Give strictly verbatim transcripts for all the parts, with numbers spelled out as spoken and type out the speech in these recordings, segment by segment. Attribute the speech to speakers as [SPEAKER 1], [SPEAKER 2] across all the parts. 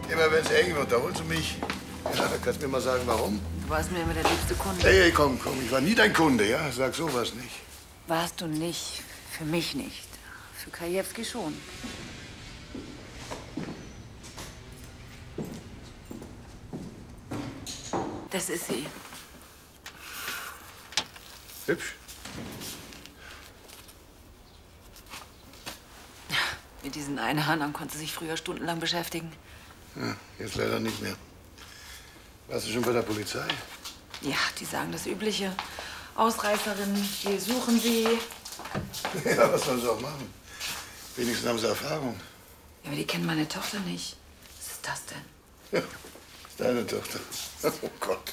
[SPEAKER 1] Immer wenn es eng wird, da holst du mich. Ja, da kannst du mir mal sagen, warum?
[SPEAKER 2] Du warst mir immer der liebste Kunde.
[SPEAKER 1] Hey, hey, komm, komm, ich war nie dein Kunde, ja? Sag sowas nicht.
[SPEAKER 2] Warst du nicht. Für mich nicht. Für Krajewski schon. Das ist sie.
[SPEAKER 1] Hübsch.
[SPEAKER 2] Mit diesen Einhörnern konnte sie sich früher stundenlang beschäftigen.
[SPEAKER 1] Ja, jetzt leider nicht mehr. Warst du schon bei der Polizei?
[SPEAKER 2] Ja, die sagen das Übliche. Ausreißerin, wir suchen sie.
[SPEAKER 1] Ja, was sollen sie auch machen? Wenigstens haben sie Erfahrung.
[SPEAKER 2] Ja, aber die kennen meine Tochter nicht. Was ist das denn?
[SPEAKER 1] Ja, ist deine Tochter. Oh Gott.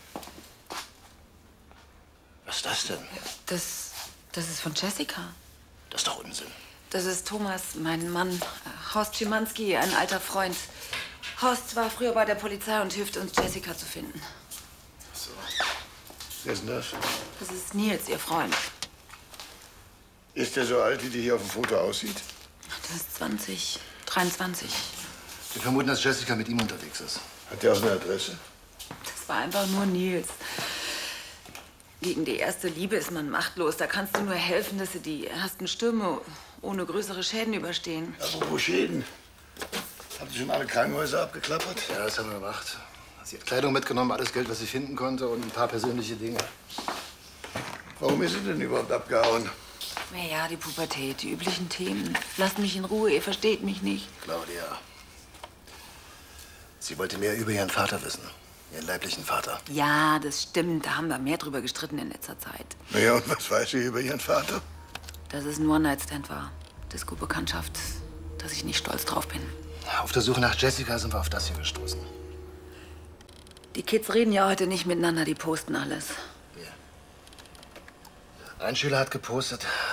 [SPEAKER 3] Was ist das denn?
[SPEAKER 2] Das, das ist von Jessica.
[SPEAKER 3] Das ist doch Unsinn.
[SPEAKER 2] Das ist Thomas, mein Mann, äh, Horst Schimanski, ein alter Freund. Horst war früher bei der Polizei und hilft uns, Jessica zu finden.
[SPEAKER 1] So. Wer ist denn das?
[SPEAKER 2] Das ist Nils, ihr Freund.
[SPEAKER 1] Ist der so alt, wie die hier auf dem Foto aussieht?
[SPEAKER 2] Der ist zwanzig, dreiundzwanzig.
[SPEAKER 3] Wir vermuten, dass Jessica mit ihm unterwegs ist.
[SPEAKER 1] Hat der auch eine Adresse?
[SPEAKER 2] Das war einfach nur Nils. Gegen die erste Liebe ist man machtlos. Da kannst du nur helfen, dass sie die ersten Stürme ohne größere Schäden überstehen.
[SPEAKER 1] Apropos Schäden. Habt ihr schon alle Krankenhäuser abgeklappert?
[SPEAKER 3] Ja, das haben wir gemacht. Sie hat Kleidung mitgenommen, alles Geld, was sie finden konnte und ein paar persönliche Dinge.
[SPEAKER 1] Warum ist sie denn überhaupt abgehauen?
[SPEAKER 2] Na ja, die Pubertät, die üblichen Themen. Lasst mich in Ruhe, ihr versteht mich nicht.
[SPEAKER 3] Claudia. Sie wollte mehr über ihren Vater wissen. Ihren leiblichen Vater.
[SPEAKER 2] Ja, das stimmt. Da haben wir mehr drüber gestritten in letzter Zeit.
[SPEAKER 1] Na ja, und was weiß sie über ihren Vater?
[SPEAKER 2] Dass es ein One-Night-Stand war. Disco-Bekanntschaft. Dass ich nicht stolz drauf bin.
[SPEAKER 3] Auf der Suche nach Jessica sind wir auf das hier gestoßen.
[SPEAKER 2] Die Kids reden ja heute nicht miteinander, die posten alles.
[SPEAKER 3] Ein Schüler hat gepostet,